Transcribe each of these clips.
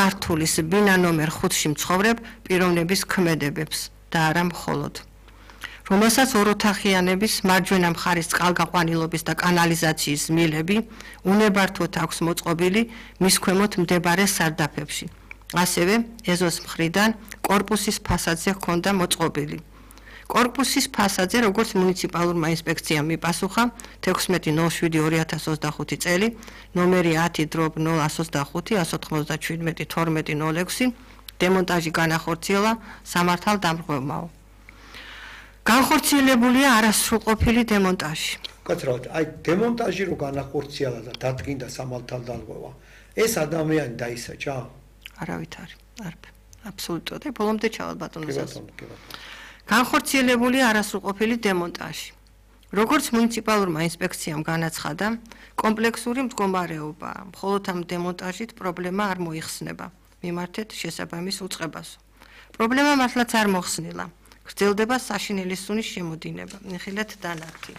სართულის ბინა ნომერ 5-ში მცხოვრებ პიროვნების ქმედებებს და არა მხოლოდ. რომელსაც ოროთახიანების მარჯვენა მხარის წყალგაყვანილობის და კანალიზაციის მილები უნებართვოდ აქვს მოწყობილი მის ქვემოთ მდებარე სარდაფებში. ასევე ეზოს მხრიდან კორპუსის ფასადზე ჰქონდა მოწყობილი. კორპუსის ფასადზე, როგორც მუნიციპალურმა ინსპექციამ მიპასუხა 16.07.2025 წელი, ნომერი 10.025-197-12-06 დემონტაჟი განახორციელა სამართალდამცავმა. განხორციელებულია არასრულყოფილი დემონტაჟი. კაცრავად, აი დემონტაჟი რო განახორციელა და დადგინდა სამართალდამცავმა, ეს ადამიანი დაისაჯა? არავითარი, არაფერი. აბსოლუტურად, ბოლომდე ჩავალ ბატონოს. განხორციელებულია არასრულყოფილი დემონტაჟი. როგორც მუნიციპალურმა ინსპექციამ განაცხადა, კომპლექსური მდგომარეობა, მხოლოდ ამ დემონტაჟით პრობლემა არ მოიხსნება. მიმართეთ შესაბამის უწყებას. პრობლემა მართლაც არ მოხსნილა. გრძელდება საშინელი სუნის შემოდინება. ნახილეთ დანართი.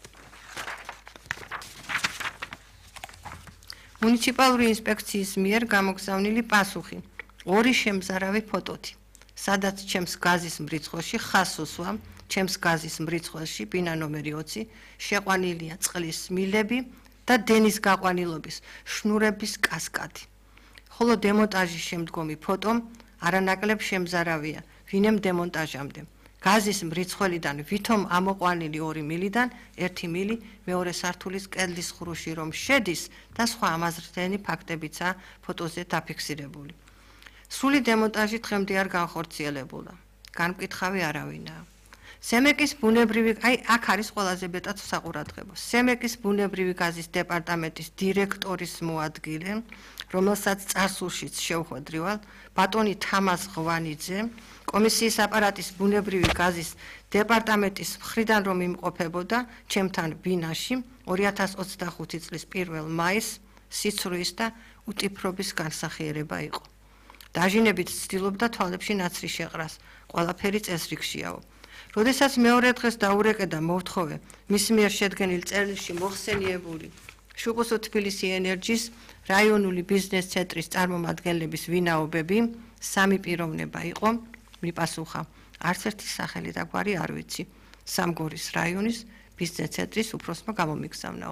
მუნიციპალური ინსპექციის მიერ გამოგზავნილი პასუხი. 2 შემზარავი ფოტოთი. სადაც ჩემს გაზის მრიცხველში ხას უსვამ, ჩემს გაზის მრიცხველში ბინა ნომერი 20 შეყვანილია წყლის მილები და დენის გაყვანილობის შნურების კასკადი. ხოლო დემონტაჟის შემდგომი ფოტო არანაკლებ შემზარავია, ვინემ დემონტაჟამდე. გაზის მრიცხველიდან ვითომ ამოყვანილი 2 მილიდან 1 მილი მეორე სართულის კედლის ხრუში რომ შედის და სხვა ამაზრდენი ფაქტებიცაა ფოტოზე დაფიქსირებული. სრული დემონტაჟი დღემდე არ განხორციელებულა. განმკითხავი არავინაა. სემეკის ბუნებრივი, აი აქ არის ყველაზე მეტად საყურადღებო. სემეკის ბუნებრივი გაზის დეპარტამენტის დირექტორის მოადგილე, რომელსაც წარსულშიც შევხვედრივალ, ბატონი თამაზ ღვანიძე, კომისიის აპარატის ბუნებრივი გაზის დეპარტამენტის მხრიდან რომ იმყოფებოდა ჩემთან ბინაში 2025 წლის 1 მაისს სიცრუის და უტიფრობის განსახიერება იყო. დაჟინებით ცდილობდა თვალებში ნაცრი შეყრას, ყველაფერი წესრიგშიაო. როდესაც მეორე დღეს დაურეკე და მოვთხოვე მის მიერ შედგენილ წერილში მოხსენიებული შუღუსო თბილისი ენერჯის რაიონული ბიზნეს ცენტრის წარმომადგენლების ვინაობები, 3 პიროვნება იყო, მიპასუხა, არც ერთი სახელი და გვარი არ ვიცი, სამგორის რაიონის ბიზნეს ცენტრის უფროსმა გამომიგზავნაო.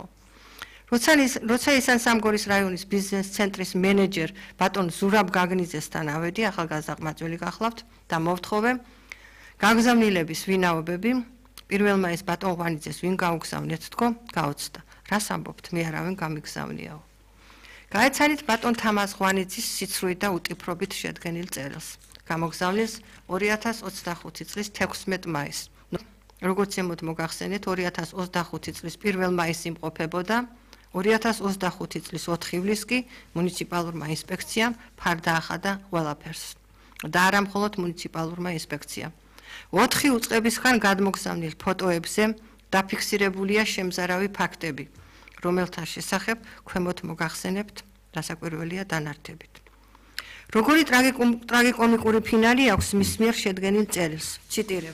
როცა ისან სამგორის რაიონის ბიზნეს ცენტრის მენეჯერ ბატონ ზურაბ გაგნიძესთან ავედი, ახალგაზრდა ყმაწვილი გახლავთ და მოვთხოვე გაგზავნილების ვინაობები, 1 მაისს ბატონ ღვანიძეს ვინ გაუგზავნეთ თქო, გაოცდა. რას ამბობთ, მე არავინ გამიგზავნიაო. გაეცანით ბატონ თამაზ ღვანიძის სიცრუით და უტიფრობით შედგენილ წერილს. გამოგზავნილს 2025 წლის 16 მაისს. როგორც ემოთ მოგახსენეთ, 2025 წლის 1 მაისს იმყოფებოდა 2025 წლის 4 ივლისს კი მუნიციპალურმა ინსპექციამ ფარდა ახადა ყველაფერს. და არა მხოლოდ მუნიციპალურმა ინსპექციამ. 4 უწყებისგან გადმოგზავნილ ფოტოებზე დაფიქსირებულია შემზარავი ფაქტები, რომელთა შესახებ ქვემოთ მოგახსენებთ, დასაკვირველია დანართებით. როგორი ტრაგიკომიკური ფინალი აქვს მის მიერ შედგენილ წერილს, ციტირებ.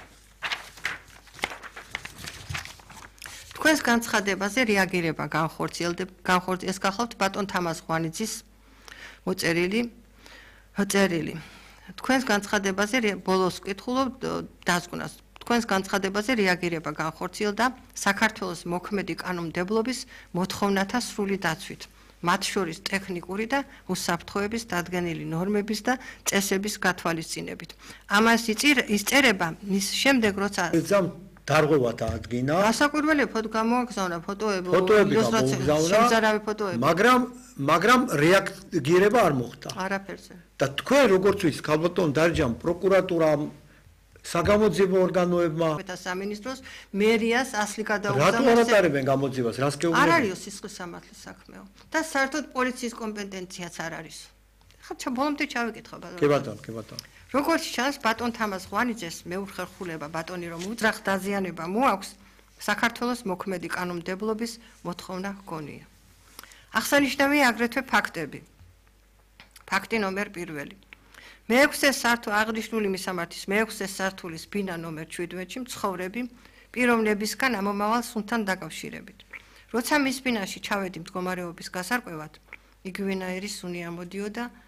თქვენს განცხადებაზე რეაგირება განხორციელებს გახლავთ ბატონ თამაზ ღვანიძის მოწერილი წერილი. თქვენს განცხადებაზე ბოლოს ვკითხულობ დაზგუნას. თქვენს განცხადებაზე რეაგირება განხორციელდა საქართველოს მოქმედი კანონმდებლობის მოთხოვნათა სრული დაცვით, მათ შორის ტექნიკური და უსაფრთხოების დადგენილი ნორმების და წესების გათვალისწინებით. ამას ისწერება მის შემდეგ როცა დარღვევა დაადგინა. გასაკვირველი გამოაგზავნა ფოტოები, შემზარავი ფოტოები. მაგრამ რეაგირება არ მოხდა. არაფერზე. და თქვენ როგორც ვიცით, ქალბატონ დარჯამ პროკურატურამ, საგამოძიებო ორგანოებმა და სამინისტროს მერიას ასლი გადაუგზავნეს. რატო არ ატარებენ გამოძიებას? რას გეუბნები? არ არის სისხლის სამართლის საქმეო. და საერთოდ პოლიციის კომპეტენციაც არ არის. ხა ბოლომდე ჩავიკითხა ბატონო. კი ბატონო. როგორც ჩანს, ბატონ თამაზ ღვანიძეს მეუხერხულება ბატონი რომ უძრახ დაზიანება მოაქვს, საქართველოს მოქმედი კანონმდებლობის მოთხოვნა ჰგონია. აღსანიშნავია აგრეთვე ფაქტები. ფაქტი ნომერ 1. მე-6 სართულ აღნიშნული მისამართის მე-6 სართულის ბინა ნომერ 17-ში მცხოვრები პიროვნებისგან ამომავალ სუნთან დაკავშირებით. როცა მის ბინაში ჩავედი მდგომარეობის გასარკვევად, იგივენაირი სუნი ამოდიოდა